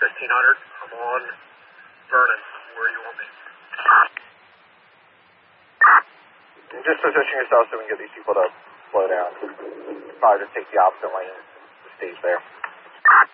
1500. I'm on Vernon. Where do you want me? Just position yourself so we can get these people to slow down. Probably just take the opposite lane to stage there.